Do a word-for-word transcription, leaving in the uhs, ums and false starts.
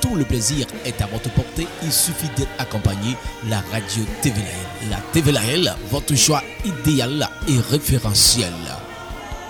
tout le plaisir est à votre portée. Il suffit d'être accompagné la radio T V L. La T V L, votre choix idéal et référentiel.